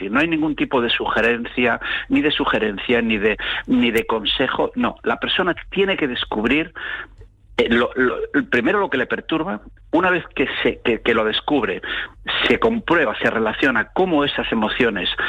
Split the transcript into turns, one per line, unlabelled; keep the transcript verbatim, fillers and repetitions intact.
decir, no hay ningún tipo de sugerencia, ni de sugerencia, ni de, ni de consejo. No, la persona tiene que descubrir eh, lo, lo, primero lo que le perturba. Una vez que, se, que, que lo descubre, se comprueba, se relaciona cómo esas emociones